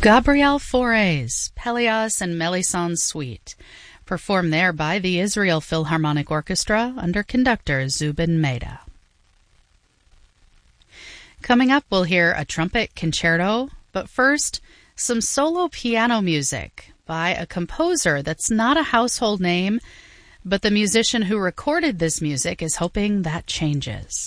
Gabriel Fauré's Pelléas and Melisande Suite, performed there by the Israel Philharmonic Orchestra under conductor Zubin Mehta. Coming up, we'll hear a trumpet concerto, but first, some solo piano music by a composer that's not a household name, but the musician who recorded this music is hoping that changes.